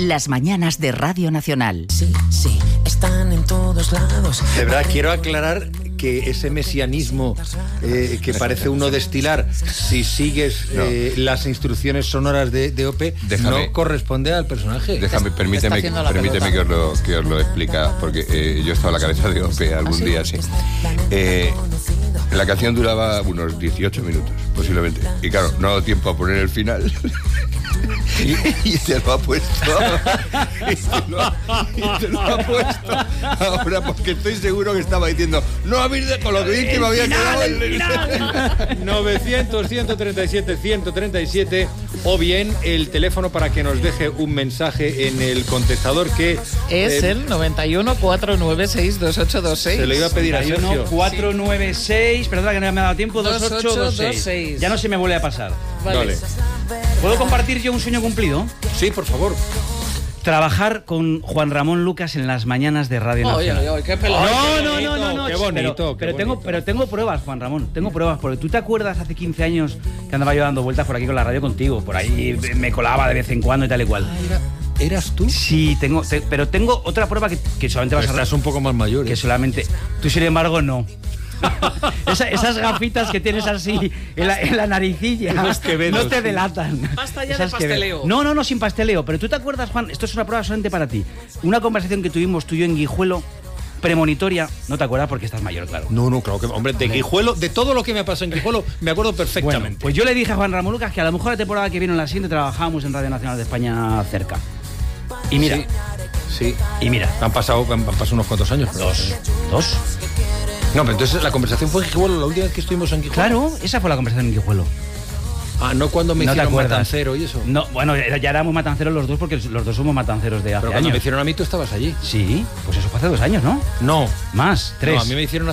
Las mañanas de Radio Nacional. Sí, sí, están en todos lados. De verdad, quiero aclarar que ese mesianismo que parece uno destilar, si sigues las instrucciones sonoras de OPE, no corresponde al personaje. Permíteme que os lo explica, porque yo he estado a la cabeza de OPE algún día, sí. La canción duraba unos 18 minutos, posiblemente. Y claro, no ha dado tiempo a poner el final. Y te lo ha puesto. Y te lo ha puesto ahora, porque estoy seguro que estaba diciendo, no habéis de con lo que vi que me había quedado el 900 137 137, o bien el teléfono para que nos deje un mensaje en el contestador, que es el 91 496 2826. Se lo iba a pedir a Sergio. 496, perdona que no me ha dado tiempo, 2826. Ya no se me vuelve a pasar. Vale. ¿Puedo compartir yo un sueño cumplido? Sí, por favor. Trabajar con Juan Ramón Lucas en las mañanas de Radio Nacional. Oye, qué pelota. No. Qué bonito. Pero tengo pruebas, Juan Ramón. Tengo pruebas, porque tú te acuerdas hace 15 años que andaba yo dando vueltas por aquí con la radio contigo. Por ahí me colaba de vez en cuando y tal y cual. ¿Eras tú? Sí, pero tengo otra prueba que solamente vas a... Estás un poco más mayor. Que solamente... Tú, sin embargo, no. Esas gafitas que tienes así en la naricilla no te delatan. Basta ya de pasteleo. No, sin pasteleo. Pero tú te acuerdas, Juan, esto es una prueba solamente para ti. Una conversación que tuvimos tú y yo en Guijuelo, premonitoria, no te acuerdas porque estás mayor, claro. No, claro que, hombre, de Guijuelo, de todo lo que me pasó en Guijuelo, me acuerdo perfectamente. Bueno, pues yo le dije a Juan Ramón Lucas que a lo mejor la temporada que viene en la siguiente trabajábamos en Radio Nacional de España cerca. Y mira. Sí. Y mira. Han pasado unos cuantos años. ¿Dos? No, pero entonces la conversación fue en Guijuelo, la última vez que estuvimos en Guijuelo. Claro, esa fue la conversación en Guijuelo. Ah, no cuando me hicieron matancero y eso. No, bueno, ya éramos matanceros los dos, porque los dos somos matanceros de hace pero cuando años. me hicieron a mí, tú estabas allí. Sí, pues eso fue hace 2 años, ¿no? No. Más, 3. No, a mí me hicieron